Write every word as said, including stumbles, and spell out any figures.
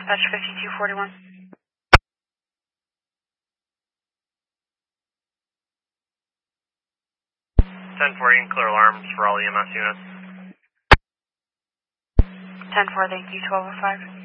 Dispatch fifty-two forty-one. ten four, you can clear alarms for all E M S units. ten four, thank you, twelve oh five.